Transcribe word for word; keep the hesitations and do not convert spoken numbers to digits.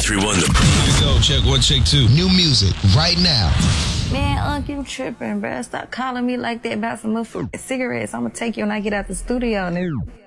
three one. Here we go. Check one, check two. New music right now. Man, Unc, you tripping, bruh. Stop calling me like that about some motherfucking cigarettes. I'm gonna take you when I get out the studio, nigga.